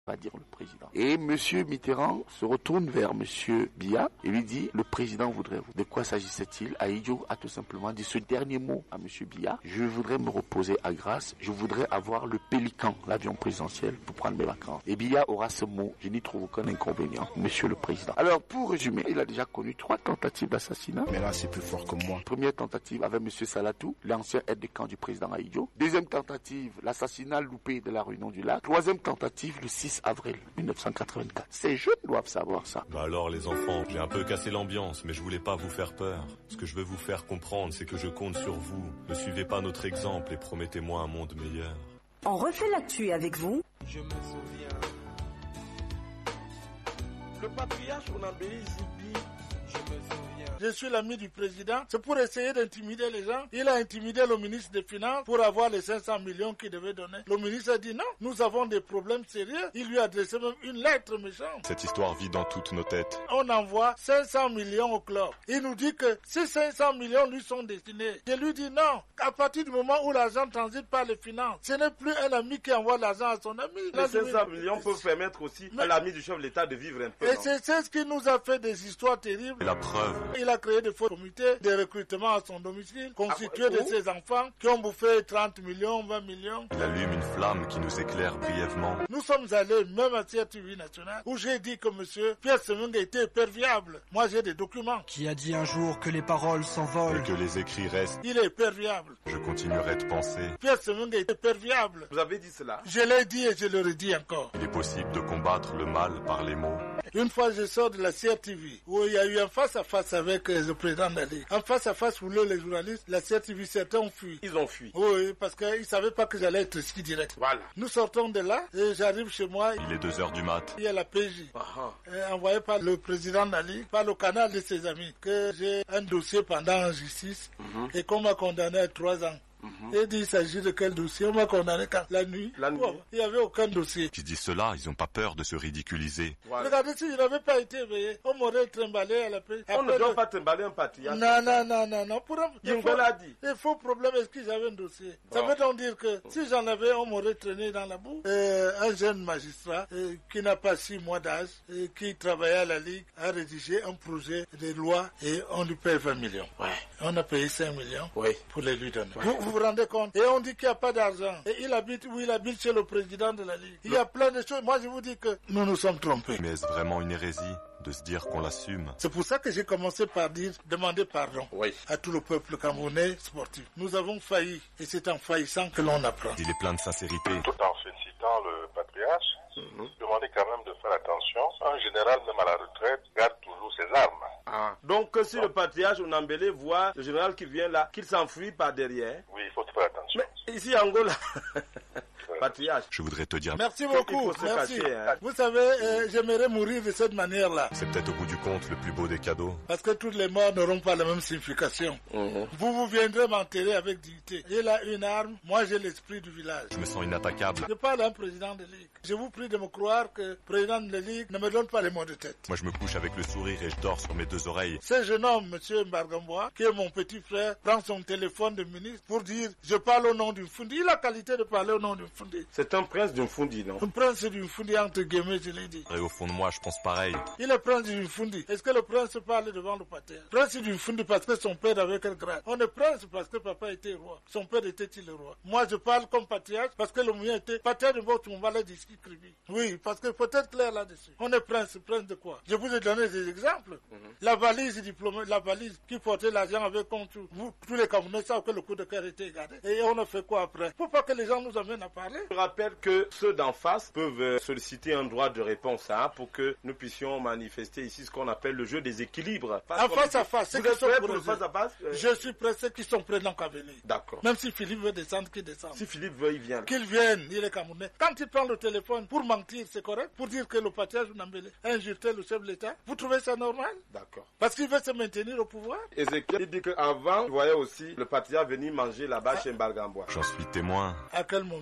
va dire le président. Et monsieur Mitterrand se retourne vers monsieur Biya et lui dit, le président voudrait vous. De quoi s'agissait-il? Ahidjo a tout simplement dit ce dernier mot à monsieur Biya: je voudrais me reposer à Grasse, je voudrais avoir le Pélican, l'avion présidentiel, pour prendre mes vacances. Et Biya aura ce mot: je n'y trouve aucun inconvénient, monsieur le président. Alors pour résumer, il a déjà connu 3 tentatives d'assassinat. Mais là c'est plus fort que moi. Première tentative avec monsieur Salatou, l'ancien aide de camp du président Ahidjo. Deuxième tentative, l'assassinat loupé de la Réunion du Lac. Troisième tentative, le 6 avril 1984. Ces jeunes doivent savoir ça. Bah alors les enfants, j'ai un peu cassé l'ambiance, mais je voulais pas vous faire peur. Ce que je veux vous faire comprendre, c'est que je compte sur vous. Ne suivez pas notre exemple et promettez-moi un monde meilleur. On refait l'actu avec vous. Je me souviens. Le patriarche Onambéli Zibi, je me souviens. Je suis l'ami du président. C'est pour essayer d'intimider les gens. Il a intimidé le ministre des Finances pour avoir les 500 millions qu'il devait donner. Le ministre a dit non, nous avons des problèmes sérieux. Il lui a adressé même une lettre méchante. Cette histoire vit dans toutes nos têtes. On envoie 500 millions au club. Il nous dit que ces 500 millions lui sont destinés. Je lui dis non. À partir du moment où l'argent transite par les finances, ce n'est plus un ami qui envoie l'argent à son ami. Les 500 millions peuvent permettre aussi à l'ami du chef de l'État de vivre un peu. Et c'est ce qui nous a fait des histoires terribles. Et la preuve. Il a créé des faux comités de recrutement à son domicile, constitués de ses enfants qui ont bouffé 30 millions, 20 millions. Il allume une flamme qui nous éclaire brièvement. Nous sommes allés même à CRTV National où j'ai dit que monsieur Pierre Semenga était perviable. Moi j'ai des documents. Qui a dit un jour que les paroles s'envolent et que les écrits restent. Il est perviable. Je continuerai de penser. Pierre Semenga était perviable. Vous avez dit cela? Je l'ai dit et je le redis encore. Il est possible de combattre le mal par les mots. Une fois je sors de la CRTV où il y a eu un face-à-face avec le président de la Ligue. En face-à-face où les journalistes, la CRTV, certains ont fui. Ils ont fui? Oui, parce qu'ils ne savaient pas que j'allais être ski direct. Voilà. Nous sortons de là et j'arrive chez moi. Il est 2h du mat. Il y a la PJ, envoyé par le président de la Ligue, par le canal de ses amis, que j'ai un dossier pendant en justice et qu'on m'a condamné à 3 ans. Et dit, il s'agit de quel dossier? On m'a condamné quand? La nuit. Il n'y avait aucun dossier. Qui dit cela, ils n'ont pas peur de se ridiculiser. Voilà. Regardez, si je n'avais pas été éveillé, on m'aurait trimballé à la paix. On ne doit pas trimballer un patriarche. Non. Pour il faut problème, est-ce que j'avais un dossier? Ça veut donc dire que si j'en avais, on m'aurait traîné dans la boue. Un jeune magistrat qui n'a pas 6 mois d'âge, qui travaillait à la Ligue, a rédigé un projet de loi et on lui paye 20 millions. Ouais. On a payé 5 millions pour les lui donner. Ouais. Vous vous rendez compte? Et on dit qu'il n'y a pas d'argent. Et il habite chez le président de la Ligue. Il y a plein de choses. Moi, je vous dis que nous nous sommes trompés. Mais est-ce vraiment une hérésie de se dire qu'on l'assume? C'est pour ça que j'ai commencé par demander pardon à tout le peuple camerounais sportif. Nous avons failli et c'est en faillissant que l'on apprend. Il est plein de sincérité. Tout en félicitant le patriarche, demandez quand même de faire attention. Un général, même à la retraite, garde toujours ses armes. Donc si le patriarche Onambéli voit le général qui vient là, qu'il s'enfuit par derrière. Oui, il faut faire attention. Mais ici en Angola, patriarche. Je voudrais te dire... Merci beaucoup, merci. Vous savez, j'aimerais mourir de cette manière-là. C'est peut-être au bout du compte le plus beau des cadeaux. Parce que toutes les morts n'auront pas la même signification. Vous viendrez m'enterrer avec dignité. Il a une arme, moi j'ai l'esprit du village. Je me sens inattaquable. Je parle à un président de Ligue. Je vous prie de me croire que le président de la Ligue ne me donne pas les mots de tête. Moi je me couche avec le sourire et je dors sur mes 2 oreilles. Ce jeune homme, monsieur Mbargambois, qui est mon petit frère, prend son téléphone de ministre pour dire je parle au nom d'une Fundi. Il a la qualité de parler au nom d'une Fundi. C'est un prince d'une Fundi, non? Un prince d'une Fundi, entre guillemets, je l'ai dit. Et au fond de moi, je pense pareil. Il est prince d'une Fundi. Est-ce que le prince parle devant le patriarche? Prince d'une Fundi parce que son père avait quel grade? On est prince parce que papa était roi. Son père était-il le roi? Moi, je parle comme patriarche parce que le mien était patriarche de votre Moumbala d'Iski Kribi. Oui, parce que faut être clair là-dessus. On est prince de quoi? Je vous ai donné des exemples. La valise diplômée, la valise qui portait l'argent avec contre vous, tous les Camerounais savent que le coup de cœur était gardé. Et on a fait quoi après? Faut pas que les gens nous amènent à parler. Je rappelle que ceux d'en face peuvent solliciter un droit de réponse pour que nous puissions manifester ici ce qu'on appelle le jeu des équilibres. En face à face. Vous êtes prêts pour le face à face? Je suis prêt, ceux qui sont prêts n'ont qu'à venir. D'accord. Même si Philippe veut descendre, qu'il descende. Si Philippe veut, il vient. Qu'il vienne, il est Camerounais. Quand il prend le téléphone pour mentir, c'est correct? Pour dire que le patriarche Onambéli a injuré le chef de l'État, vous trouvez ça normal? D'accord. Parce qu'il veut se maintenir au pouvoir? Ézéchiel, il dit qu'avant, il voyait aussi le patriarche venir manger là-bas chez Mbargambois. J'en suis témoin. À quel moment? Voilà.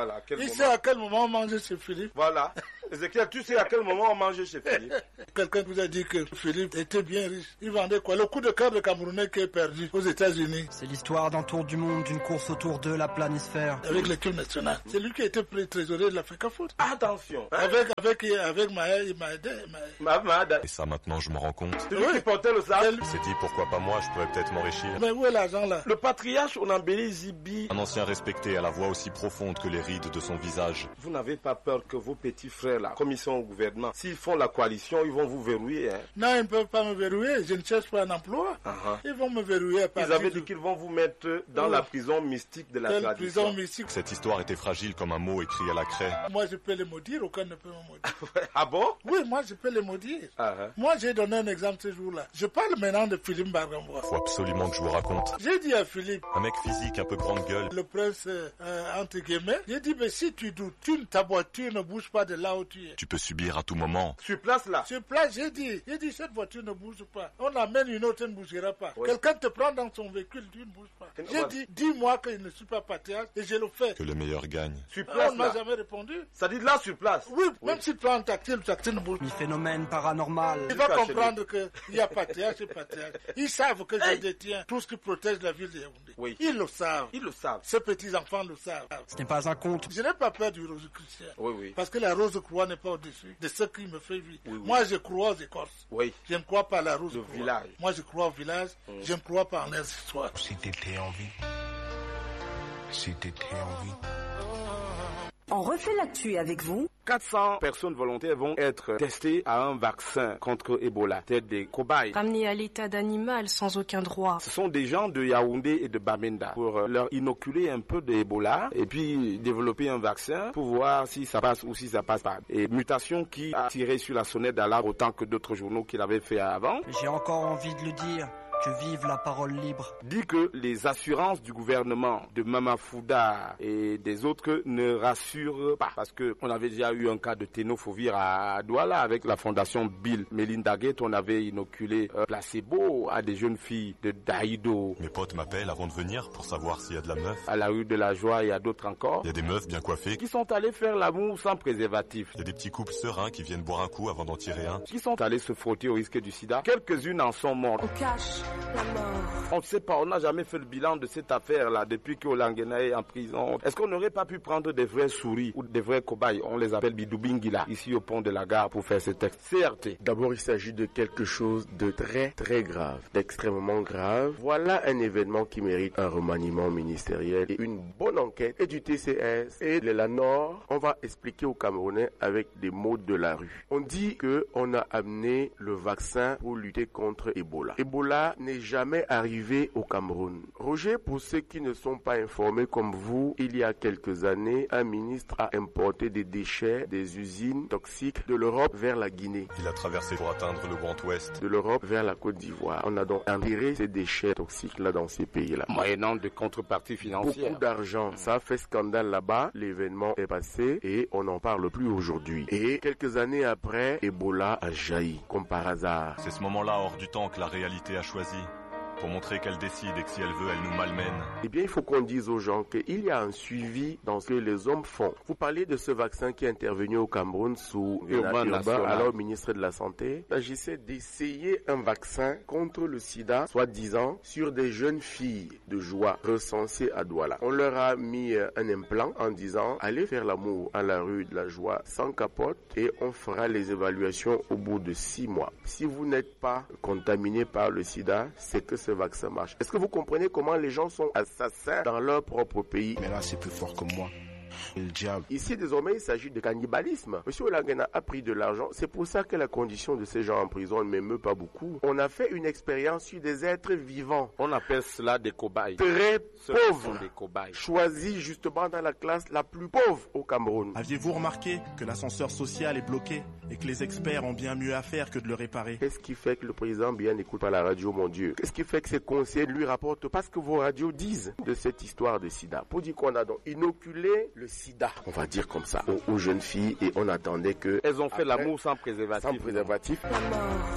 Voilà. Il sait à quel moment on mange chez Philippe. Voilà. Ézéchiel, tu sais à quel moment on mange chez Philippe. Quelqu'un vous a dit que Philippe était bien riche. Il vendait quoi? Le coup de cœur de Camerounais qui est perdu aux États-Unis. C'est l'histoire d'un tour du monde, d'une course autour de la planisphère. Avec l'équipe nationale. C'est lui qui a été trésorier de l'Africa Foot. Attention. Hein? Avec Maël, il m'a aidé. Et ça, maintenant, je me rends compte. C'est lui qui portait le sac. Il s'est dit, pourquoi pas moi, je pourrais peut-être m'enrichir. Mais où est l'argent là? Le patriarche Onambele Zibi. Un ancien respecté à la voix aussi profonde que les rides de son visage. Vous n'avez pas peur que vos petits frères là, comme ils sont au gouvernement, s'ils font la coalition, ils vont vous verrouiller. Hein? Non, ils ne peuvent pas me verrouiller. Je ne cherche pas un emploi. Ils vont me verrouiller à partir. Ils avaient dit qu'ils vont vous mettre dans la prison mystique de la tradition. Prison mystique. Cette histoire était fragile comme un mot écrit à la craie. Moi, je peux les maudire, aucun ne peut me maudire. Ah bon? Oui, moi, je peux les maudire. Moi, j'ai donné un exemple ce jour-là. Je parle maintenant de Philippe Bargambois. Faut absolument que je vous raconte. J'ai dit à Philippe, un mec physique, un peu grande gueule. Le prince, entre guillemets, j'ai dit, mais si tu doutes, ta voiture ne bouge pas de là où tu es. Tu peux subir à tout moment. Sur place là? Sur place, j'ai dit, cette voiture ne bouge pas. On amène une autre, elle ne bougera pas. Oui. Quelqu'un te prend dans son véhicule, tu ne bouges pas. J'ai dit, dis-moi que je ne suis pas patriarche et je le fais. Que le meilleur gagne. Sur place, on ne m'a jamais répondu. Ça dit là sur place? Oui, même si tu prends un taxi, le taxi ne bouge pas. Phénomène paranormal. Il va comprendre qu'il y a patriarche et patriarche. Ils savent que je détiens tout ce qui protège la ville de Yaoundé. Oui. Ils le savent. Ils le savent. Ces petits-enfants le savent. Ce n'est pas un conte. Je n'ai pas peur du Rose-Christian. Oui. Parce que la Rose-Croix n'est pas au-dessus de ce qui me fait vivre. Oui. Moi, je crois aux écorces. Oui. Je ne crois pas à la Rose-Croix. Le village. Moi, je crois au village. Je ne crois pas en les histoires. Si t'étais en vie. Si t'étais en vie. On refait l'actu avec vous. 400 personnes volontaires vont être testées à un vaccin contre Ebola, tels des cobayes. Ramenés à l'état d'animal sans aucun droit. Ce sont des gens de Yaoundé et de Bamenda pour leur inoculer un peu d'Ebola et puis développer un vaccin pour voir si ça passe ou si ça passe pas. Et mutation qui a tiré sur la sonnette d'alarme autant que d'autres journaux qui l'avaient fait avant. J'ai encore envie de le dire. Que vive la parole libre. Dit que les assurances du gouvernement de Mamafouda et des autres ne rassurent pas. Parce qu'on avait déjà eu un cas de ténophobie à Douala avec la fondation Bill Melinda Gates. On avait inoculé placebo à des jeunes filles de Daïdo. Mes potes m'appellent avant de venir pour savoir s'il y a de la meuf. À la rue de la Joie, il y a d'autres encore. Il y a des meufs bien coiffées. Qui sont allés faire l'amour sans préservatif. Il y a des petits couples sereins qui viennent boire un coup avant d'en tirer un. Qui sont allés se frotter au risque du sida. Quelques-unes en sont mortes. On cache la mort. On ne sait pas, on n'a jamais fait le bilan de cette affaire-là depuis que Olangena est en prison. Est-ce qu'on n'aurait pas pu prendre des vrais souris ou des vrais cobayes? On les appelle Bidoubingila, ici au pont de la gare pour faire ce texte. CRT. D'abord, il s'agit de quelque chose de très très grave, d'extrêmement grave. Voilà un événement qui mérite un remaniement ministériel et une bonne enquête et du TCS et de la Nord. On va expliquer aux Camerounais avec des mots de la rue. On dit que on a amené le vaccin pour lutter contre Ebola. Ebola n'est jamais arrivé au Cameroun. Roger, pour ceux qui ne sont pas informés comme vous, il y a quelques années, un ministre a importé des déchets des usines toxiques de l'Europe vers la Guinée. Il a traversé pour atteindre le Grand Ouest. De l'Europe vers la Côte d'Ivoire. On a donc enterré ces déchets toxiques là dans ces pays-là. Moyennant de contrepartie financière. Beaucoup d'argent. Ça a fait scandale là-bas. L'événement est passé et on n'en parle plus aujourd'hui. Et quelques années après, Ebola a jailli, comme par hasard. C'est ce moment-là hors du temps que la réalité a choisi. Pour montrer qu'elle décide et que si elle veut, elle nous malmène. Eh bien, il faut qu'on dise aux gens qu'il y a un suivi dans ce que les hommes font. Vous parlez de ce vaccin qui est intervenu au Cameroun sous Urbain, alors ministre de la Santé. Il s'agissait d'essayer un vaccin contre le sida, soi-disant, sur des jeunes filles de Joie recensées à Douala. On leur a mis un implant en disant, allez faire l'amour à la rue de la Joie sans capote et on fera les évaluations au bout de 6 mois. Si vous n'êtes pas contaminé par le sida, c'est que ce vaccin marche. Est-ce que vous comprenez comment les gens sont assassins dans leur propre pays? Mais là, c'est plus fort que moi. Le diable. Ici, désormais, il s'agit de cannibalisme. Monsieur Olangena a pris de l'argent. C'est pour ça que la condition de ces gens en prison ne m'émeut pas beaucoup. On a fait une expérience sur des êtres vivants. On appelle cela des cobayes. Très pauvres. Des cobayes. Choisis justement dans la classe la plus pauvre au Cameroun. Aviez-vous remarqué que l'ascenseur social est bloqué et que les experts ont bien mieux à faire que de le réparer? Qu'est-ce qui fait que le président bien n'écoute pas la radio, mon Dieu? Qu'est-ce qui fait que ses conseillers lui rapportent pas ce que vos radios disent de cette histoire de sida? Pour dire qu'on a donc inoculé le sida, on va dire comme ça, aux jeunes filles et on attendait que... Elles ont fait l'amour sans préservatif. Sans préservatif. La mort.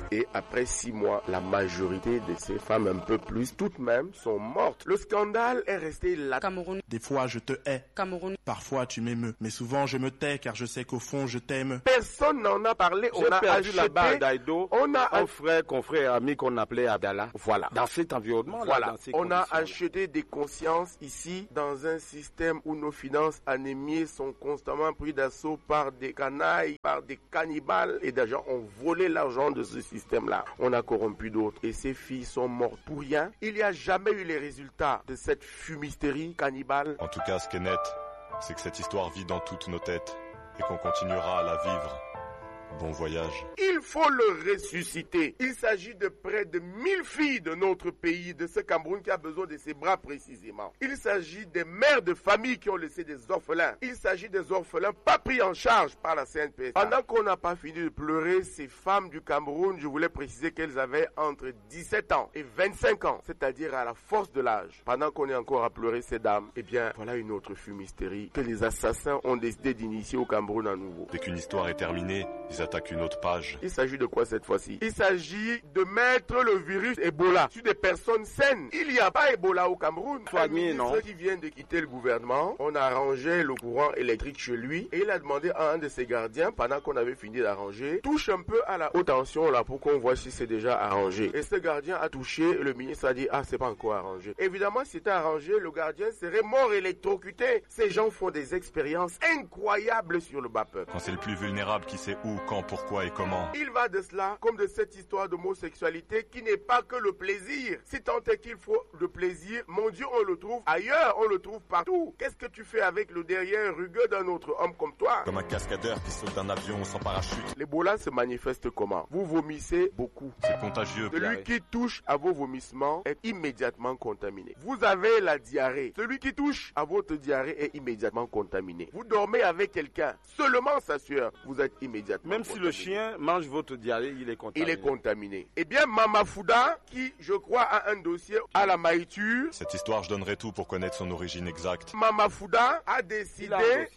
Et après 6 mois, la majorité de ces femmes, un peu plus, toutes même, sont mortes. Le scandale est resté là. Cameroun. Des fois je te hais. Cameroun. Parfois tu m'émeus. Mais souvent je me tais car je sais qu'au fond je t'aime. Personne n'en a parlé. On a perdu acheté là-bas à Daïdo. On a un frère, confrère, ami qu'on appelait Abdallah. Voilà. Dans cet environnement, voilà. On a acheté des consciences ici dans un système où nos finances anémiées sont constamment prises d'assaut par des canailles, par des cannibales et des gens ont volé l'argent de ce système-là. On a corrompu d'autres et ces filles sont mortes pour rien. Il n'y a jamais eu les résultats de cette fumisterie cannibale. En tout cas, ce qui est net, c'est que cette histoire vit dans toutes nos têtes et qu'on continuera à la vivre. Bon voyage. Il faut le ressusciter. Il s'agit de près de 1000 filles de notre pays, de ce Cameroun qui a besoin de ses bras précisément. Il s'agit des mères de famille qui ont laissé des orphelins. Il s'agit des orphelins pas pris en charge par la CNPS. Pendant qu'on n'a pas fini de pleurer, ces femmes du Cameroun, je voulais préciser qu'elles avaient entre 17 ans et 25 ans, c'est-à-dire à la force de l'âge. Pendant qu'on est encore à pleurer ces dames, eh bien, voilà une autre fumisterie que les assassins ont décidé d'initier au Cameroun à nouveau. Dès qu'une histoire est terminée, ils attaquent une autre page. Il s'agit de quoi cette fois-ci? Il s'agit de mettre le virus Ebola sur des personnes saines. Il n'y a pas Ebola au Cameroun. Un ministre qui vient de quitter le gouvernement, on a arrangé le courant électrique chez lui et il a demandé à un de ses gardiens, pendant qu'on avait fini d'arranger, touche un peu à la haute tension là pour qu'on voit si c'est déjà arrangé. Et ce gardien a touché, le ministre a dit c'est pas encore arrangé. Évidemment, si c'était arrangé, le gardien serait mort électrocuté. Ces gens font des expériences incroyables sur le bas peuple. Quand c'est le plus vulnérable qui sait où, quand, pourquoi et comment. Il va de cela comme de cette histoire d'homosexualité qui n'est pas que le plaisir. Si tant est qu'il faut le plaisir, mon Dieu, on le trouve ailleurs, on le trouve partout. Qu'est-ce que tu fais avec le derrière rugueux d'un autre homme comme toi? Comme un cascadeur qui saute d'un avion sans parachute. L'Ebola se manifeste comment? Vous vomissez beaucoup. C'est contagieux. Celui qui touche à vos vomissements est immédiatement contaminé. Vous avez la diarrhée. Celui qui touche à votre diarrhée est immédiatement contaminé. Vous dormez avec quelqu'un, seulement sa sueur, vous êtes immédiatement même si le chien mange votre diarrhée, il est contaminé. Il est contaminé. Eh bien, Mama Fouda, qui, je crois, a un dossier à la maïture. Cette histoire, je donnerai tout pour connaître son origine exacte. Mama Fouda a décidé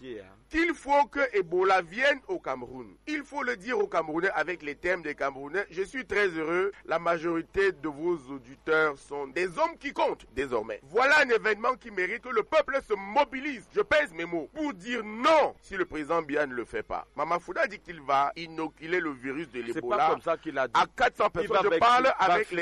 qu'il faut que Ebola vienne au Cameroun. Il faut le dire aux Camerounais avec les termes des Camerounais. Je suis très heureux. La majorité de vos auditeurs sont des hommes qui comptent désormais. Voilà un événement qui mérite que le peuple se mobilise. Je pèse mes mots pour dire non si le président Biya ne le fait pas. Mama Fouda dit qu'il va inoculer le virus de l'Ebola comme ça qu'il a dit. à 400 personnes. Je parle avec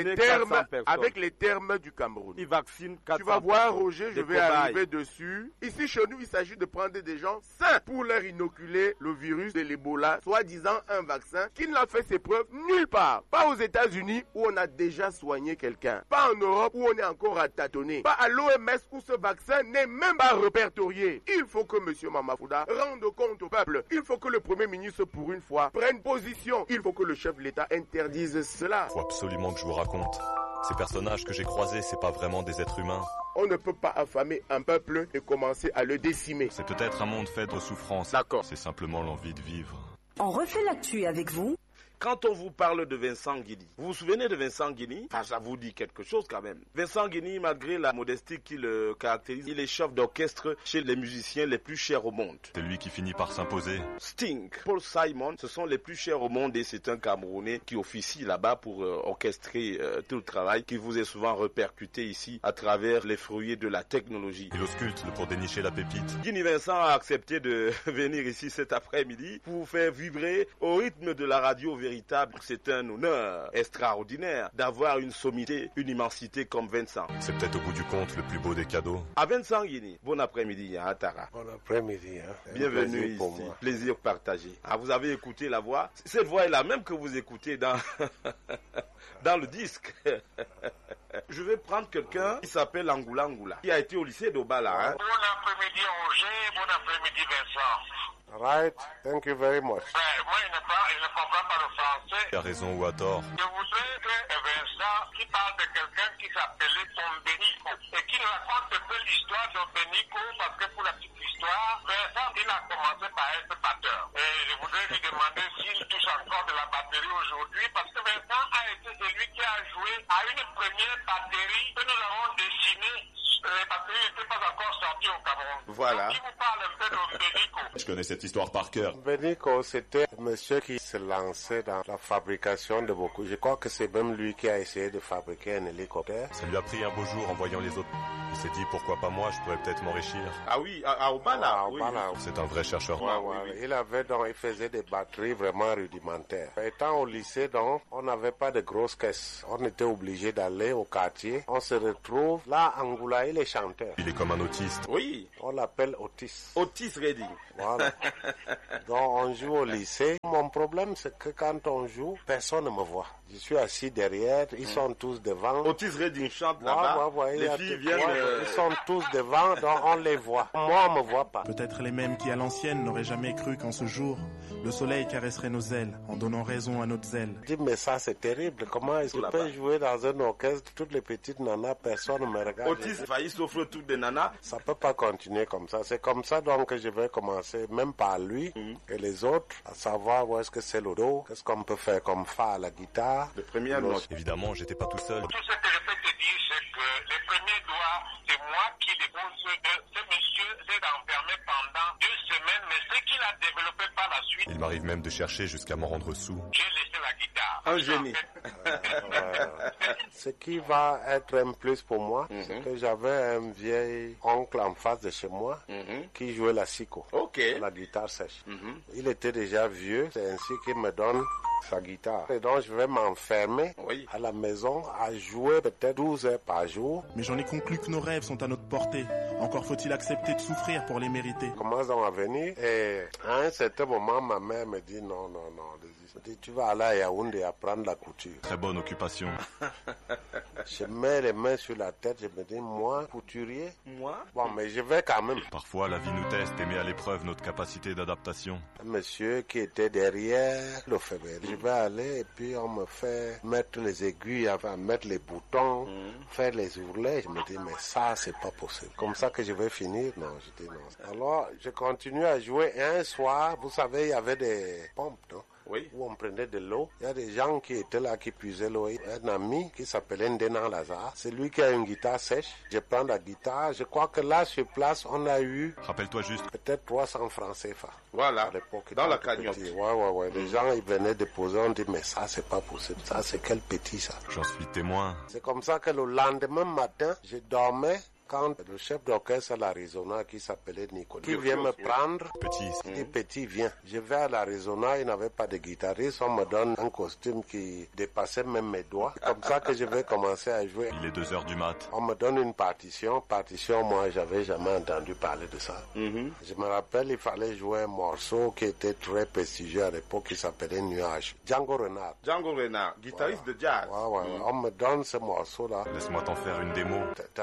les termes du Cameroun. Il vaccine 400 Tu vas voir, Roger, je vais cobayes. arriver dessus. Ici, chez nous, il s'agit de prendre des gens sains pour leur inoculer le virus de l'Ebola, soi-disant un vaccin qui n'a fait ses preuves nulle part. Pas aux États-Unis où on a déjà soigné quelqu'un. Pas en Europe où on est encore à tâtonner. Pas à l'OMS où ce vaccin n'est même pas répertorié. Il faut que M. Mama Fouda rende compte au peuple. Il faut que le Premier ministre, pour une fois, prenne position. Il faut que le chef de l'État interdise cela. Faut absolument que je vous raconte. Ces personnages que j'ai croisés, c'est pas vraiment des êtres humains. On ne peut pas affamer un peuple et commencer à le décimer. C'est peut-être un monde fait de souffrance. D'accord. C'est simplement l'envie de vivre. On refait l'actu avec vous. Quand on vous parle de Vincent Guini, vous vous souvenez de Vincent Guini? Ça vous dit quelque chose quand même. Vincent Guini, malgré la modestie qui le caractérise, il est chef d'orchestre chez les musiciens les plus chers au monde. C'est lui qui finit par s'imposer. Sting, Paul Simon, ce sont les plus chers au monde et c'est un Camerounais qui officie là-bas pour orchestrer tout le travail qui vous est souvent répercuté ici à travers les fruits de la technologie. Il ausculte pour dénicher la pépite. Guini Vincent a accepté de venir ici cet après-midi pour faire vibrer au rythme de la radio véritable. C'est un honneur extraordinaire d'avoir une sommité, une immensité comme Vincent. C'est peut-être au bout du compte le plus beau des cadeaux. À Vincent Guini, bon après-midi à Tara. Bon après-midi. Bienvenue ici, plaisir partagé. Vous avez écouté la voix. Cette voix est la même que vous écoutez dans, dans le disque. Je vais prendre quelqu'un qui s'appelle Angoula Angoula, qui a été au lycée d'Obala. Bon après-midi Roger, bon après-midi Vincent. Right, thank you very much. Moi, je ne comprends pas le français. Il a raison ou à tort. Je voudrais que Vincent, qui parle de quelqu'un qui s'appelait Tombenico, et qui raconte un peu l'histoire de Tombenico, parce que pour la petite histoire, Vincent, il a commencé par être batteur. Et je voudrais lui demander s'il touche encore de la batterie aujourd'hui, parce que Vincent a été celui qui a joué à une première batterie que nous avons dessinée parce qu'il n'était pas encore sorti au Cameroun. Voilà. Donc, il vous parle un peu d'Ombenico. Je connais cette histoire par cœur. Benico, c'était un monsieur qui se lançait dans la fabrication de beaucoup. Je crois que c'est même lui qui a essayé de fabriquer un hélicoptère. Ça lui a pris un beau jour en voyant les autres. Il s'est dit pourquoi pas moi, je pourrais peut-être m'enrichir. Ah oui, à Obala. Ah, Obala. C'est un vrai chercheur. Il faisait des batteries vraiment rudimentaires. Étant au lycée, donc, on n'avait pas de grosses caisses. On était obligé d'aller au quartier. On se retrouve là, Angoula, il est chanteur. Il est comme un autiste. Oui. On l'appelle Otis. Otis Redding. Voilà. Donc on joue au lycée. Mon problème, c'est que quand on joue, personne ne me voit. Je suis assis derrière, ils sont tous devant. Otis Redding chante là-bas. Les filles viennent. Ils sont tous devant, donc on les voit. Moi, on me voit pas. Peut-être les mêmes qui, à l'ancienne, n'auraient jamais cru qu'en ce jour, le soleil caresserait nos ailes, en donnant raison à notre zèle. Je dis, mais ça, c'est terrible. Comment est-ce que je peux jouer dans un orchestre, toutes les petites nanas, personne ne me regarde. Otis faillit s'offrir toutes des nanas. Ça peut pas continuer comme ça. C'est comme ça, donc, que je vais commencer, même par lui et les autres, à savoir où est-ce que c'est le do, qu'est-ce qu'on peut faire comme fa à la guitare. Les premières notes. Évidemment, j'étais pas tout seul. Tout ce que je peux te dire, c'est que les premiers doigts, c'est moi qui les pose. Ce monsieur s'est enfermé pendant 2 semaines, mais ce qu'il a développé par la suite. Il m'arrive même de chercher jusqu'à m'en rendre sous. J'ai laissé la guitare. Un génie. Ce qui va être un plus pour moi, c'est que j'avais un vieil oncle en face de chez moi qui jouait la siko, la guitare sèche. Il était déjà vieux, c'est ainsi qu'il me donne sa guitare. Et donc je vais m'enfermer à la maison à jouer peut-être 12 heures par jour. Mais j'en ai conclu que nos rêves sont à notre portée. Encore faut-il accepter de souffrir pour les mériter. Je commence à venir et à un certain moment, ma mère me dit non, elle dit, tu vas aller à Yaoundé apprendre la couture. Très bonne occupation. Je mets les mains sur la tête, je me dis, moi, couturier? Moi? Bon, mais je vais quand même. Parfois, la vie nous teste et met à l'épreuve notre capacité d'adaptation. Un monsieur qui était derrière le février. Je vais aller et puis on me fait mettre les aiguilles, enfin mettre les boutons, faire les ourlets. Je me dis, mais ça, c'est pas possible. Comme ça que je vais finir? Non, je dis non. Alors, je continue à jouer et un soir, vous savez, il y avait des pompes, non? Où on prenait de l'eau. Il y a des gens qui étaient là, qui puisaient l'eau. Un ami qui s'appelait Ndenan Lazare, c'est lui qui a une guitare sèche. Je prends la guitare. Je crois que là, sur place, on a eu... Rappelle-toi juste. Peut-être 300 francs CFA. Voilà, à l'époque, dans la cagnotte. Ouais. Les gens, ils venaient déposer, on dit, mais ça, c'est pas possible. Ça, c'est quel petit, ça. J'en suis témoin. C'est comme ça que le lendemain matin, je dormais. Quand le chef d'orchestre à l'Arizona qui s'appelait Nicolas, qui vient me prendre, il dit Petit, viens. Je vais à l'Arizona, il n'avait pas de guitariste, on me donne un costume qui dépassait même mes doigts. Comme ça que je vais commencer à jouer. Il est 2h du mat. On me donne une partition, moi j'avais jamais entendu parler de ça. Je me rappelle, il fallait jouer un morceau qui était très prestigieux à l'époque, qui s'appelait Nuage. Django Reinhardt, guitariste de jazz. On me donne ce morceau-là. Laisse-moi t'en faire une démo.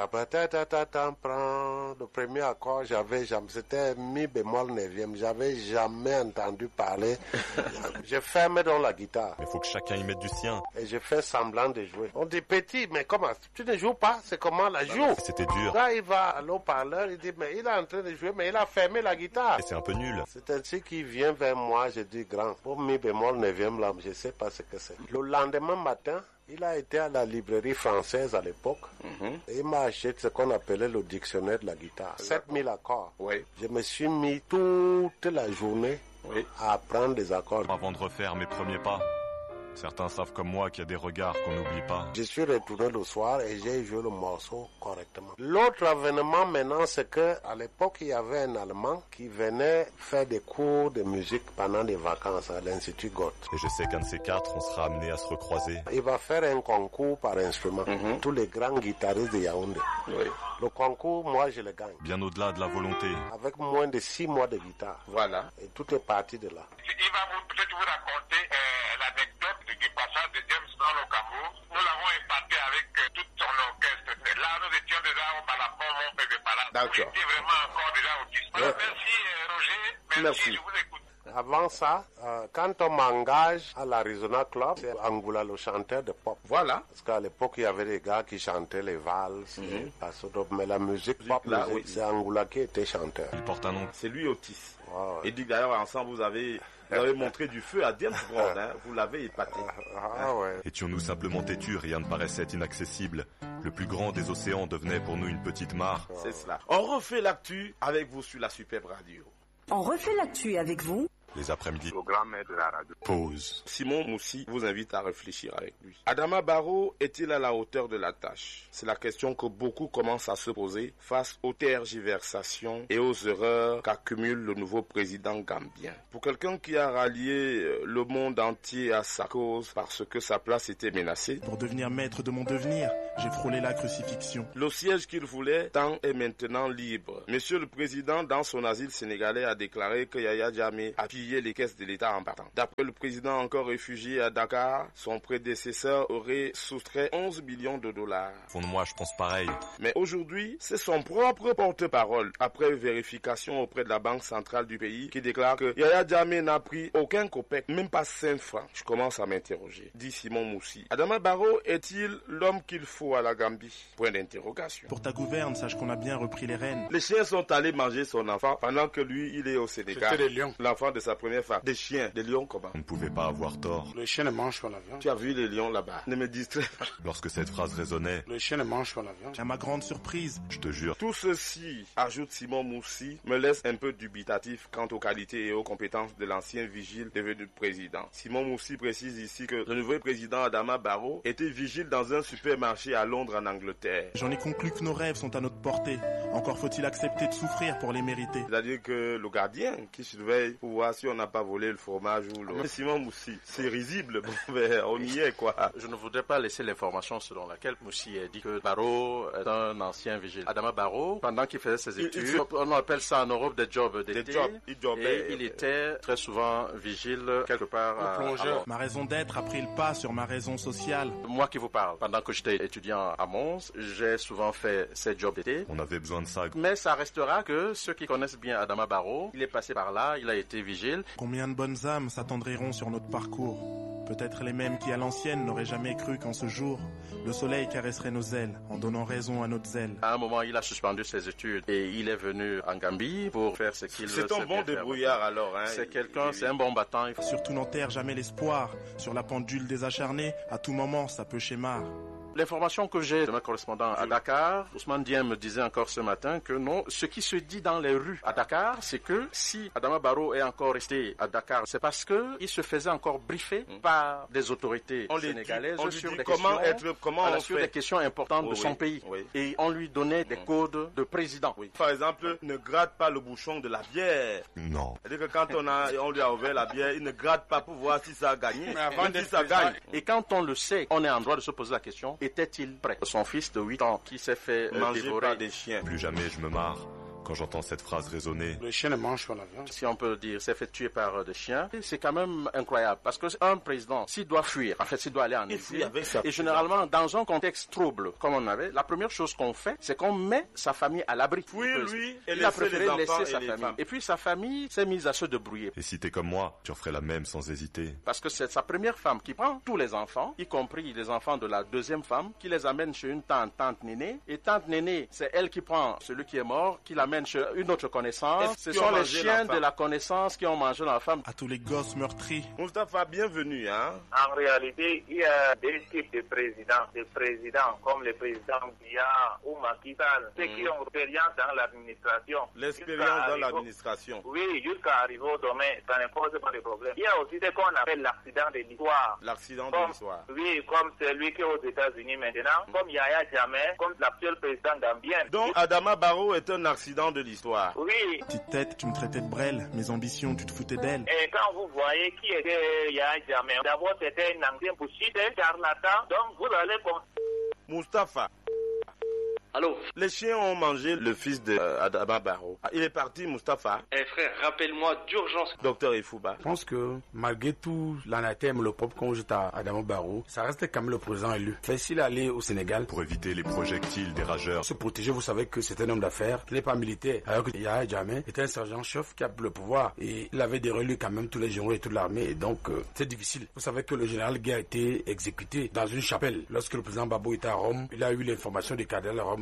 Le premier accord, c'était mi bémol 9e. J'avais jamais entendu parler. Je ferme dans la guitare. Mais faut que chacun y mette du sien. Et je fais semblant de jouer. On dit Petit, mais comment? Tu ne joues pas? C'est comment la joue? C'était dur. Là, il va à l'eau-parleur, il dit, mais il est en train de jouer, mais il a fermé la guitare. Et c'est un peu nul. C'est ainsi qu'il vient vers moi, je dis grand. Pour mi bémol 9e, là, je sais pas ce que c'est. Le lendemain matin, il a été à la librairie française à l'époque et il m'a acheté ce qu'on appelait le dictionnaire de la guitare. 7000 accords. Je me suis mis toute la journée à apprendre des accords. Avant de refaire mes premiers pas. Certains savent comme moi qu'il y a des regards qu'on n'oublie pas. Je suis retourné le soir et j'ai joué le morceau correctement. L'autre événement maintenant, c'est que à l'époque, il y avait un Allemand qui venait faire des cours de musique pendant des vacances à l'Institut Goethe. Et je sais qu'un de ces 4, on sera amené à se recroiser. Il va faire un concours par instrument. Tous les grands guitaristes de Yaoundé. Le concours, moi, je le gagne. Bien au-delà de la volonté. Avec moins de 6 mois de guitare. Voilà. Et tout est parti de là. Il va peut-être vous raconter l'anecdote du passage de James Brown au Cameroun. Nous l'avons épaté avec tout son orchestre. Là, nous étions déjà au Balafon, mon bébé Palade. D'accord. J'étais vraiment encore déjà autiste. Merci Roger. Merci, je vous écoute. Avant ça, quand on m'engage à l'Arizona Club, c'est Angoula le chanteur de pop. Voilà. Parce qu'à l'époque, il y avait des gars qui chantaient les valses, mais la musique pop, c'est Angoula qui était chanteur. Il porte un nom. C'est lui Otis. Et dit d'ailleurs, ensemble, vous avez montré du feu à James Brown, hein. Vous l'avez épaté. Étions-nous simplement têtus, rien ne paraissait inaccessible. Le plus grand des océans devenait pour nous une petite mare. C'est cela. On refait l'actu avec vous sur la Superbe Radio. On refait l'actu avec vous. Les après-midi. Programme de la radio. Pause. Simon Moussi vous invite à réfléchir avec lui. Adama Barrow est-il à la hauteur de la tâche? C'est la question que beaucoup commencent à se poser face aux tergiversations et aux erreurs qu'accumule le nouveau président gambien. Pour quelqu'un qui a rallié le monde entier à sa cause parce que sa place était menacée. Pour devenir maître de mon devenir, j'ai frôlé la crucifixion. Le siège qu'il voulait tant est maintenant libre. Monsieur le président, dans son asile sénégalais, a déclaré que Yaya Jammeh a pillé les caisses de l'État en partant. D'après le président encore réfugié à Dakar, son prédécesseur aurait soustrait 11 millions de dollars. Fond de moi, je pense pareil. Mais aujourd'hui, c'est son propre porte-parole, après vérification auprès de la Banque centrale du pays, qui déclare que Yaya Jammeh n'a pris aucun copec, même pas 5 francs. Je commence à m'interroger, dit Simon Moussi. Adama Barrow est-il l'homme qu'il faut à la Gambie? Point d'interrogation. Pour ta gouverne, sache qu'on a bien repris les rênes. Les chiens sont allés manger son enfant pendant que lui, il est au Sénégal. C'était des lions. L'enfant de sa première femme. Des chiens, des lions comment? On ne pouvait pas avoir tort. Le chien ne mange pas la viande. Tu as vu les lions là-bas? Ne me distrais pas. Lorsque cette phrase résonnait, le chien ne mange pas la viande. À ma grande surprise, je te jure. Tout ceci, ajoute Simon Moussi, me laisse un peu dubitatif quant aux qualités et aux compétences de l'ancien vigile devenu président. Simon Moussi précise ici que le nouveau président Adama Barrow était vigile dans un supermarché à Londres en Angleterre. J'en ai conclu que nos rêves sont à notre portée. Encore faut-il accepter de souffrir pour les mériter. C'est-à-dire que le gardien qui surveille pour voir si on n'a pas volé le fromage ou le... Simon Moussi, c'est risible, on y est quoi. Je ne voudrais pas laisser l'information selon laquelle Moussi a dit que Barrow est un ancien vigile. Adama Barrow, pendant qu'il faisait ses études, on appelle ça en Europe des jobs d'été, et il était très souvent vigile quelque part à Ma raison d'être a pris le pas sur ma raison sociale. Moi qui vous parle, pendant que j'étais étudiant à Mons, j'ai souvent fait ces jobs d'été. On avait besoin de ça. Mais ça restera que ceux qui connaissent bien Adama Barrow, il est passé par là, il a été vigile. Combien de bonnes âmes s'attendriront sur notre parcours? Peut-être les mêmes qui à l'ancienne n'auraient jamais cru qu'en ce jour, le soleil caresserait nos ailes en donnant raison à notre zèle. À un moment, il a suspendu ses études et il est venu en Gambie pour faire ce qu'il C'est un bon débrouillard alors. Hein. C'est quelqu'un, c'est un bon battant. Surtout n'enterre jamais l'espoir. Sur la pendule des acharnés, à tout moment, ça peut schémar. L'information que j'ai de mes correspondants à Dakar, Ousmane Dieng me disait encore ce matin que non, ce qui se dit dans les rues à Dakar, c'est que si Adama Barrow est encore resté à Dakar, c'est parce que il se faisait encore briefer par des autorités sénégalaises sur des questions importantes de son pays. Oui. Et on lui donnait des codes de président. Oui. Par exemple, ne gratte pas le bouchon de la bière. Non. C'est-à-dire que quand on lui a ouvert la bière, il ne gratte pas pour voir si ça a gagné. Mais avant si ça gagne. Et quand on le sait, on est en droit de se poser la question. Était-il prêt? Son fils de 8 ans qui s'est fait dévorer par des chiens. Plus jamais je me marre quand j'entends cette phrase résonner. Le chien ne mange pas la viande. Si on peut dire, s'est fait tuer par des chiens, c'est quand même incroyable. Parce que un président, s'il doit fuir, en fait, s'il doit aller en exil, et généralement, dans un contexte trouble, comme on avait, la première chose qu'on fait, c'est qu'on met sa famille à l'abri. Oui, lui, il a préféré laisser sa famille. Et puis sa famille s'est mise à se débrouiller. Et si t'es comme moi, tu referais la même sans hésiter. Parce que c'est sa première femme qui prend tous les enfants, y compris les enfants de la deuxième femme, qui les amène chez une tante Néné. Et tante Néné, c'est elle qui prend celui qui est mort, qui l'amène chez une autre connaissance. Ce sont les chiens de la connaissance qui ont mangé la femme. À tous les gosses meurtris. Mustapha, bienvenue. Hein? En réalité, il y a des types de présidents. Des présidents comme le président Biya ou Macky Sall. Ceux qui ont l'expérience dans l'administration. L'expérience dans l'administration. Oui, jusqu'à arriver au domaine, ça ne pose pas de problème. Il y a aussi ce qu'on appelle l'accident de l'histoire. L'accident de l'histoire. Oui, comme celui qui est aux États-Unis maintenant, comme Yaya Jammeh, comme l'actuel président gambien. Donc Adama Barrow est un accident de l'histoire. Oui. Petite tête, tu me traitais de brêle. Mes ambitions, tu te foutais d'elle. Et quand vous voyez qui était Yaya Jammeh, d'abord c'était un ancien bouchiste, un charlatan. Donc vous allez... Mustapha. Allô? Les chiens ont mangé le fils de Adama Barrow. Il est parti, Mustapha. Eh frère, rappelle-moi d'urgence. Docteur Ifouba. Je pense que malgré tout l'anathème, le propre qu'on jette à Adama Barrow, ça reste quand même le président élu. Facile aller au Sénégal. Pour éviter les projectiles des rageurs. Se protéger, vous savez que c'est un homme d'affaires, qu'il n'est pas militaire. Alors que Yaya Jammeh était un sergent-chef qui a le pouvoir. Et il avait déroulé quand même tous les généraux et toute l'armée. Et donc, c'est difficile. Vous savez que le général Gué a été exécuté dans une chapelle. Lorsque le président Babo était à Rome, il a eu l'information du cardinal à Rome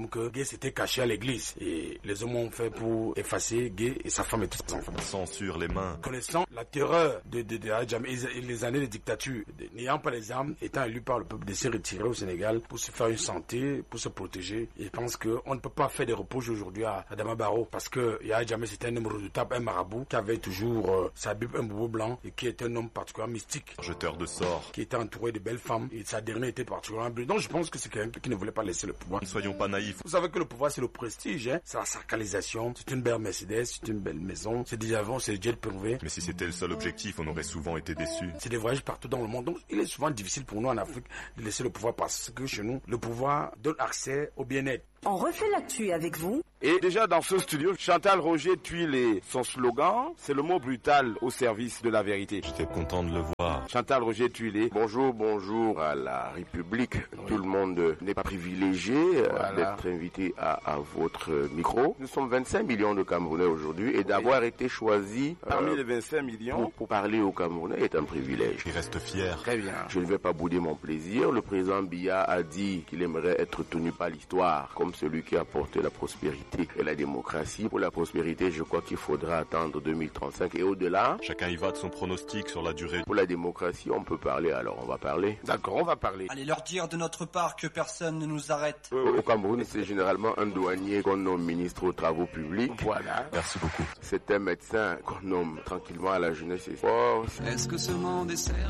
même que Gué s'était caché à l'église. Et les hommes ont fait pour effacer Gué et sa femme et tous ses enfants. Censure les mains. Connaissant la terreur de Yahya Jammeh et les années de dictature, n'ayant pas les armes, étant élu par le peuple, de se retirer au Sénégal pour se faire une santé, pour se protéger. Et je pense qu'on ne peut pas faire des reproches aujourd'hui à Adama Barrow parce que Yahya Jammeh c'était un homme redoutable, un marabout qui avait toujours sa Bible, un boubou blanc et qui était un homme particulièrement mystique. Jeteur de sorts. Qui était entouré de belles femmes et sa dernière était particulièrement bleue. Donc je pense que c'est quelqu'un qui ne voulait pas laisser le pouvoir. Ne soyons pas naïfs. Vous savez que le pouvoir c'est le prestige, hein? C'est la sacralisation, c'est une belle Mercedes, c'est une belle maison, c'est des avions, c'est des jets privés. Mais si c'était le seul objectif, on aurait souvent été déçus. C'est des voyages partout dans le monde. Donc il est souvent difficile pour nous en Afrique de laisser le pouvoir parce que chez nous, le pouvoir donne accès au bien-être. On refait l'actu avec vous. Et déjà dans ce studio, Chantal Roger Tuilé, son slogan, c'est le mot brutal au service de la vérité. J'étais content de le voir. Chantal Roger Tuilé. Bonjour à la République. Oui. Tout le monde n'est pas privilégié d'être invité à votre micro. Nous sommes 25 millions de Camerounais aujourd'hui et d'avoir été choisi parmi les 25 millions pour parler aux Camerounais est un privilège. Il reste fier. Très bien. Je ne vais pas bouder mon plaisir. Le président Biya a dit qu'il aimerait être tenu par l'histoire comme celui qui a apporté la prospérité et la démocratie. Pour la prospérité, je crois qu'il faudra attendre 2035 et au-delà. Chacun y va de son pronostic sur la durée. Pour la démocratie, on peut parler, alors on va parler. D'accord, on va parler. Allez leur dire de notre part que personne ne nous arrête. Au Cameroun, c'est généralement un douanier qu'on nomme ministre aux travaux publics. Voilà. Merci beaucoup. C'est un médecin qu'on nomme tranquillement à la jeunesse et sport. Est-ce que ce monde est sérieux ?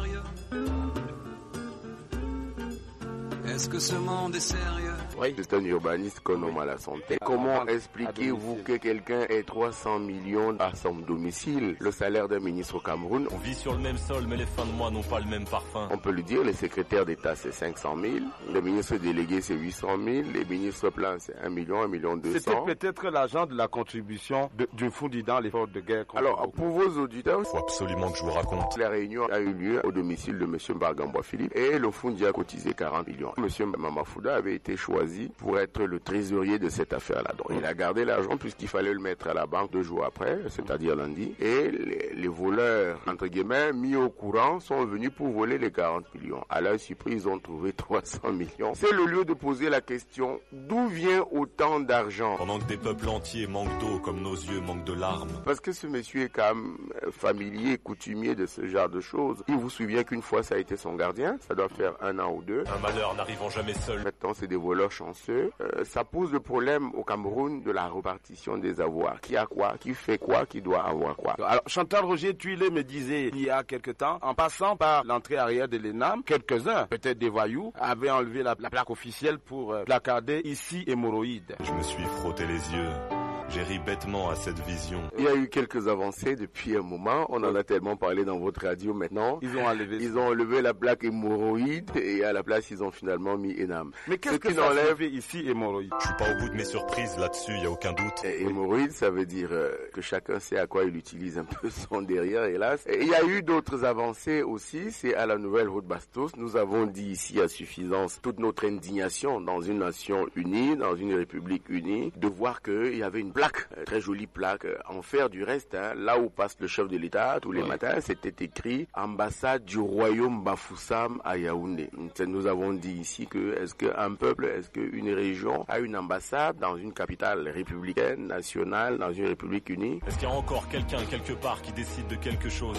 Est-ce que ce monde est sérieux ? Oui, c'est un urbaniste qu'on nomme à la santé. Comment expliquez-vous que quelqu'un ait 300 millions à son domicile, le salaire d'un ministre au Cameroun? On vit sur le même sol, mais les fins de mois n'ont pas le même parfum. On peut le dire, les secrétaires d'État c'est 500 000, les ministres délégués c'est 800 000, les ministres plans c'est 1 million, 1 million 200. C'était peut-être l'argent de la contribution du Fondi dans l'effort de guerre. Alors, pour vos auditeurs, il faut absolument que je vous raconte. La réunion a eu lieu au domicile de M. Bargamba Philippe et le Fondi a cotisé 40 millions. M. Mamafouda avait été choisi pour être le trésorier de cette affaire-là. Donc, il a gardé l'argent puisqu'il fallait le mettre à la banque 2 jours après, c'est-à-dire lundi. Et les voleurs, entre guillemets, mis au courant, sont venus pour voler les 40 millions. À leur surprise, ils ont trouvé 300 millions. C'est le lieu de poser la question, d'où vient autant d'argent? Pendant que des peuples entiers manquent d'eau comme nos yeux manquent de larmes. Parce que ce monsieur est quand même familier, coutumier de ce genre de choses. Il vous souvient qu'une fois, ça a été son gardien. Ça doit faire 1 an ou 2. Un malheur n'arrivant jamais seul. Maintenant, c'est des voleurs chanceux. Ça pose le problème au Cameroun de la répartition des avoirs. Qui a quoi? Qui fait quoi? Qui doit avoir quoi? Alors, Chantal Roger Tuilé me disait il y a quelque temps, en passant par l'entrée arrière de l'ENAM, quelques-uns, peut-être des voyous, avaient enlevé la plaque officielle pour placarder ici hémorroïde. Je me suis frotté les yeux. J'ai ri bêtement à cette vision. Il y a eu quelques avancées depuis un moment. On en a tellement parlé dans votre radio maintenant. Ils ont enlevé la plaque hémorroïde et à la place, ils ont finalement mis ENAM. Mais qu'est-ce que ça enlève ici, hémorroïde? Je suis pas au bout de mes surprises là-dessus, il n'y a aucun doute. Hémorroïde, ça veut dire que chacun sait à quoi il utilise un peu son derrière, hélas. Et il y a eu d'autres avancées aussi. C'est à la nouvelle route Bastos. Nous avons dit ici à suffisance toute notre indignation dans une nation unie, dans une république unie, de voir qu'il y avait une plaque, très jolie plaque, en fer du reste, hein, là où passe le chef de l'État tous les matins, c'était écrit ambassade du royaume Bafoussam à Yaoundé. Nous avons dit ici que est-ce qu'un peuple, est-ce qu'une région a une ambassade dans une capitale républicaine, nationale, dans une république unie? Est-ce qu'il y a encore quelqu'un quelque part qui décide de quelque chose?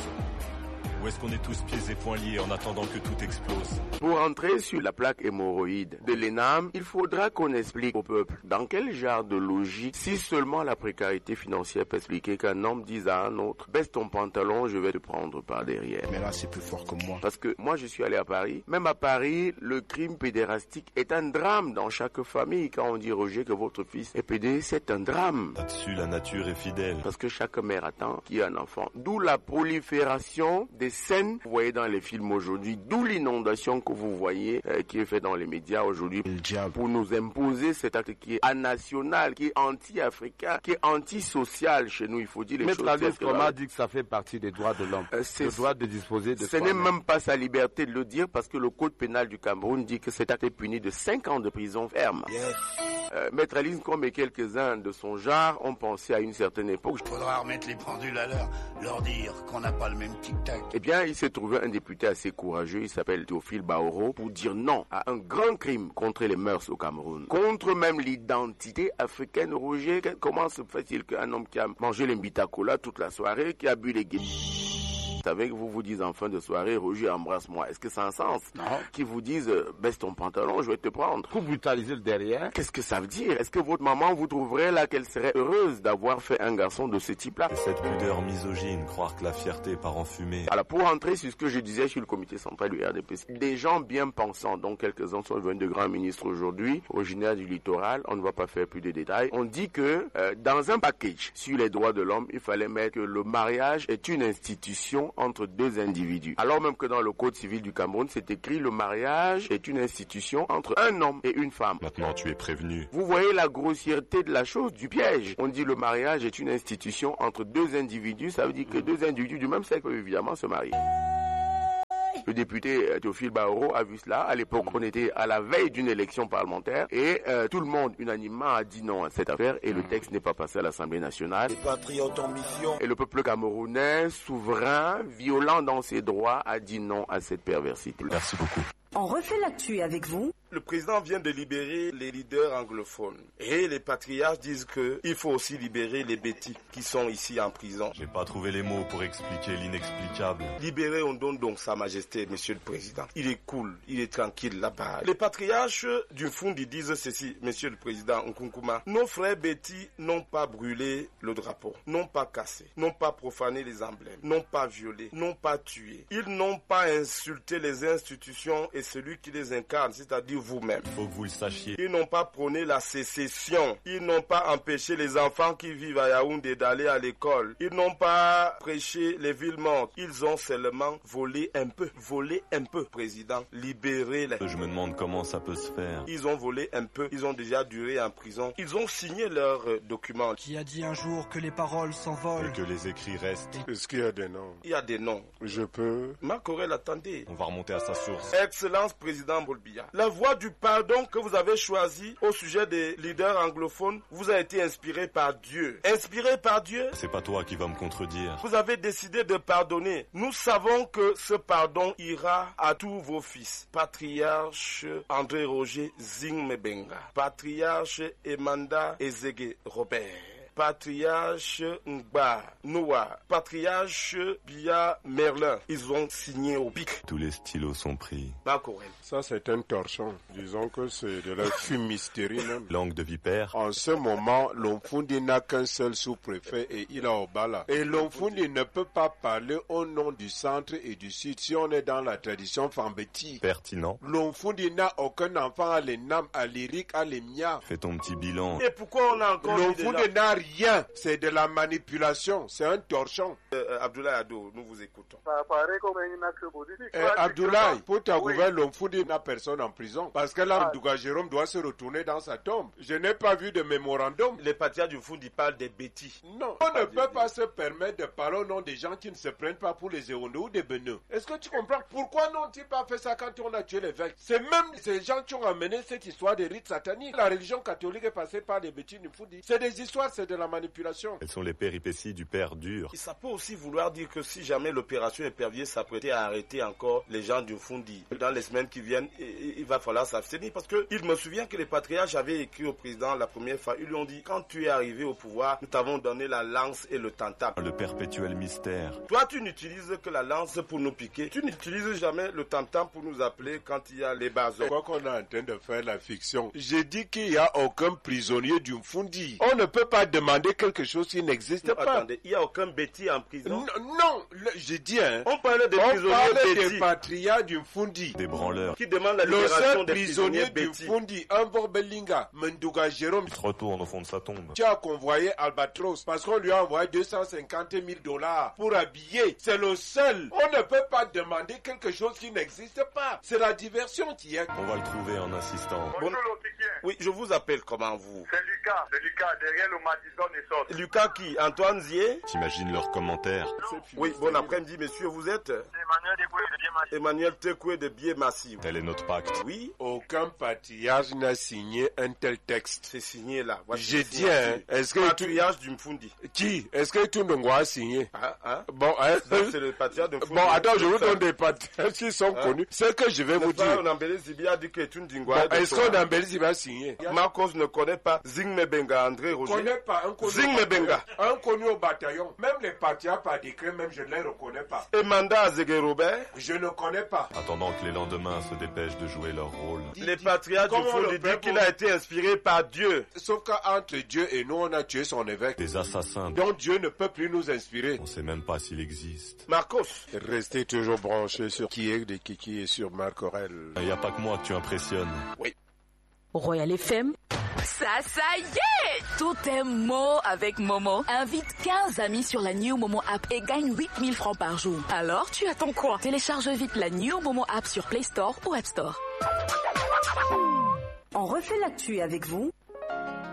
Ou est-ce qu'on est tous pieds et poings liés en attendant que tout explose? Pour entrer sur la plaque hémorroïde de l'ENAM, il faudra qu'on explique au peuple dans quel genre de logique, si seulement la précarité financière peut expliquer qu'un homme dise à un autre, baisse ton pantalon, je vais te prendre par derrière. Mais là, c'est plus fort que moi. Parce que moi, je suis allé à Paris. Même à Paris, le crime pédérastique est un drame dans chaque famille. Quand on dit, Roger, que votre fils est pédé, c'est un drame. Là-dessus, la nature est fidèle. Parce que chaque mère attend qu'il y ait un enfant. D'où la prolifération des scènes que vous voyez dans les films aujourd'hui, d'où l'inondation que vous voyez qui est faite dans les médias aujourd'hui pour nous imposer cet acte qui est anational, qui est anti-africain, qui est anti-social chez nous. Il faut dire les choses. Maître Alès dit que ça fait partie des droits de l'homme, le droit de disposer de ce n'est même pas sa liberté de le dire parce que le code pénal du Cameroun dit que cet acte est puni de 5 ans de prison ferme. Maître Alincom et quelques-uns de son genre ont pensé à une certaine époque. Il faudra remettre les pendules à l'heure, leur dire qu'on n'a pas le même tic-tac. Eh bien, il s'est trouvé un député assez courageux, il s'appelle Théophile Baoro, pour dire non à un grand crime contre les mœurs au Cameroun, contre même l'identité africaine. Roger, comment se fait-il qu'un homme qui a mangé les mbitakola toute la soirée, qui a bu les avec vous disent en fin de soirée, Roger, embrasse-moi. Est-ce que ça a un sens? Non. Qui vous disent, baisse ton pantalon, je vais te prendre. Pour brutaliser le derrière. Qu'est-ce que ça veut dire? Est-ce que votre maman vous trouverait là qu'elle serait heureuse d'avoir fait un garçon de ce type-là? Et cette pudeur misogyne, croire que la fierté part en fumée. Alors, pour rentrer sur ce que je disais sur le comité central du RDPC, des gens bien pensants, dont quelques-uns sont devenus de grands ministres aujourd'hui, originaires du littoral, on ne va pas faire plus de détails, on dit que dans un package sur les droits de l'homme, il fallait mettre que le mariage est une institution entre deux individus. Alors même que dans le code civil du Cameroun, c'est écrit le mariage est une institution entre un homme et une femme. Maintenant, tu es prévenu. Vous voyez la grossièreté de la chose, du piège. On dit le mariage est une institution entre deux individus, ça veut dire que deux individus du même sexe peuvent évidemment se marier. Le député Théophile Baoro a vu cela. À l'époque, on était à la veille d'une élection parlementaire et tout le monde unanimement a dit non à cette affaire et le texte n'est pas passé à l'Assemblée nationale. Les patriotes en mission. Et le peuple camerounais, souverain, violent dans ses droits, a dit non à cette perversité. Merci beaucoup. On refait l'actu avec vous. Le président vient de libérer les leaders anglophones. Et les patriarches disent qu'il faut aussi libérer les bêtis qui sont ici en prison. J'ai pas trouvé les mots pour expliquer l'inexplicable. Libérez on donne donc Sa Majesté, Monsieur le Président. Il est cool, il est tranquille là-bas. Les patriarches du Fundi disent ceci, Monsieur le Président Nkunkuma. Nos frères bêtis n'ont pas brûlé le drapeau, n'ont pas cassé, n'ont pas profané les emblèmes, n'ont pas violé, n'ont pas tué. Ils n'ont pas insulté les institutions et celui qui les incarne, c'est-à-dire vous-même. Il faut que vous le sachiez. Ils n'ont pas prôné la sécession. Ils n'ont pas empêché les enfants qui vivent à Yaoundé d'aller à l'école. Ils n'ont pas prêché les villes mortes. Ils ont seulement volé un peu. Volé un peu, président. Libérez-les. Je me demande comment ça peut se faire. Ils ont volé un peu. Ils ont déjà duré en prison. Ils ont signé leurs documents. Qui a dit un jour que les paroles s'envolent et que les écrits restent? Est-ce qu'il y a des noms? Il y a des noms. Je peux? Marc Aurèle, attendez. On va remonter à sa source. Excellence président Bolbia. La voie du pardon que vous avez choisie au sujet des leaders anglophones vous a été inspirée par Dieu. Inspirée par Dieu? C'est pas toi qui vas me contredire. Vous avez décidé de pardonner. Nous savons que ce pardon ira à tous vos fils. Patriarche André Roger Zingmebenga. Patriarche Emanda Ezege Robert. Patriarche Ngba Noah, Patriarche Bia Merlin, ils ont signé au pic. Tous les stylos sont pris. Ça c'est un torchon. Disons que c'est de la fumisterie même. Langue de vipère. En ce moment, Lomfundi n'a qu'un seul sous-préfet et il a Obala. Et Lomfundi ne peut pas parler au nom du centre et du sud si on est dans la tradition Fambeti. Pertinent. Lomfundi n'a aucun enfant à l'Enam, à l'Irik, à l'Emia. Fais ton petit bilan. Et pourquoi on a encore Lomfundi n'a rien, c'est de la manipulation, c'est un torchon. Abdoulaye Ado, nous vous écoutons. Ça paraît comme une action politique. Abdoulaye, pour ta gouverne, Lomfundi n'a personne en prison. Parce que l'âme d'Ouga Jérôme doit se retourner dans sa tombe. Je n'ai pas vu de mémorandum. Les patriarches du Fundi parlent des bêtis. Non, on ne peut pas se permettre de parler au nom des gens qui ne se prennent pas pour les Hérondos ou des Beneux. Est-ce que tu comprends? Pourquoi n'ont-ils pas fait ça quand on a tué l'évêque? C'est même ces gens qui ont amené cette histoire des rites sataniques. La religion catholique est passée par les bêtis du Fundi. C'est des histoires, c'est de la manipulation. Elles sont les péripéties du père dur. Et ça peut aussi vouloir dire que si jamais l'opération Épervier s'apprêtait à arrêter encore les gens du Fundi, dans les semaines qui viennent, il va falloir s'abstenir. Parce que il me souvient que les patriarches avaient écrit au président la première fois, ils lui ont dit, quand tu es arrivé au pouvoir, nous t'avons donné la lance et le tentacle. Le perpétuel mystère. Toi, tu n'utilises que la lance pour nous piquer. Tu n'utilises jamais le tentacle pour nous appeler quand il y a les bazos. Quoi qu'on est en train de faire la fiction. J'ai dit qu'il n'y a aucun prisonnier du Fundi. On ne peut pas demander quelque chose qui n'existe pas. Attendez, il n'y a aucun bêtis en prison. Non, j'ai dit, hein. On parlait des prisonniers bêtis. Des patriarches du Fundi. Des branleurs. Qui demandent la libération des prisonniers du Fundi, un Belinga, Mendouga Jérôme. Il se retourne au fond de sa tombe. Tu as convoyé Albatros parce qu'on lui a envoyé $250,000 pour habiller. C'est le seul. On ne peut pas demander quelque chose qui n'existe pas. C'est la diversion qui est. On va le trouver en insistant. Bonjour l'officier. Oui, je vous appelle comment vous? C'est Lucas, derrière le Madison. Lucas qui? Antoine Zier? T'imagines leurs commentaires? Oui, bon après-midi, messieurs, vous êtes? Emmanuel Tekoué de Biais Massif. Tel est notre pacte. Oui. Aucun patriarche n'a signé un tel texte. C'est signé là. J'ai dit, hein, est-ce que patriarche du Mfundi. Qui? Est-ce que tout le monde a signé? Bon, hein? C'est le patriarche du Mfundi. Bon, attends, je vous donne des patriarches qui sont connus. Ce que je vais vous dire. Nambele Zibia a dit que tu est-ce que Nambele Zibia a signé? Marcos ne connaît pas Zingme Benga, André Roger. Je ne connais pas un connu. Zingme Benga. Un connu au bataillon. Même les patriarches par décret, même je ne les reconnais pas. Et Manda Zégué Robert? Je ne connais pas. Attendant que les lendemains se dépêchent de jouer leur rôle. Les patriarches du Mfundi disent qu'il a été inspiré par Dieu. Sauf qu'entre Dieu et nous, on a tué son évêque. Des assassins. Donc Dieu ne peut plus nous inspirer. On ne sait même pas s'il existe. Marcos. Restez toujours branchés sur qui est de Kiki et sur Marc Aurel. Il n'y a pas que moi que tu impressionnes. Oui. Royal FM. Ça y est! Tout est Mo avec Momo. Invite 15 amis sur la New Momo app et gagne 8000 francs par jour. Alors, tu attends quoi? Télécharge vite la New Momo app sur Play Store ou App Store. On refait l'actu avec vous